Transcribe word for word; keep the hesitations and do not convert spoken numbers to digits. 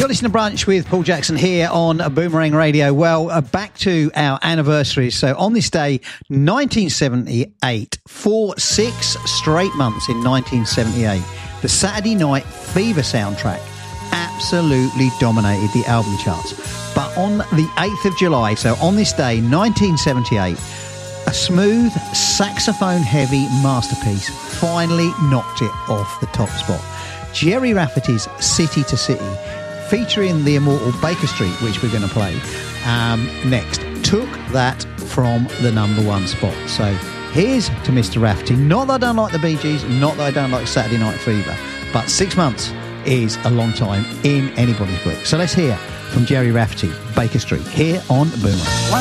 You're listening to Brunch with Paul Jackson here on Boomerang Radio. Well, uh, back to our anniversary. So on this day, nineteen seventy-eight, for six straight months in nineteen seventy-eight, the Saturday Night Fever soundtrack absolutely dominated the album charts. But on the eighth of July, so on this day, nineteen seventy-eight, a smooth, saxophone-heavy masterpiece finally knocked it off the top spot. Gerry Rafferty's City to City, featuring the immortal Baker Street, which we're going to play um, next, took that from the number one spot. So here's to Mister Rafferty. Not that I don't like the Bee Gees, not that I don't like Saturday Night Fever, but six months is a long time in anybody's book. So let's hear from Gerry Rafferty, Baker Street, here on Boomerang.